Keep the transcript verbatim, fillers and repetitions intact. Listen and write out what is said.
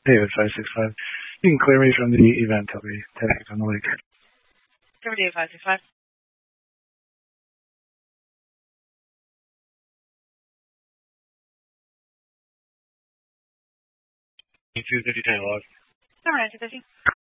David five six five. You can clear me from the event. I'll be tapping on the lake. David five six five. two fifty dialogue. All right, two fifty.